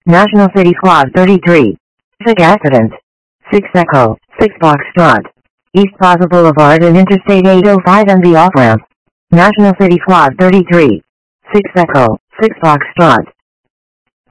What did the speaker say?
National City Squad 33. 6 accident. 6 Echo, 6 Foxtrot. East Plaza Boulevard and Interstate 805 and the off-ramp. National City Squad 33. 6 Echo, 6 Foxtrot.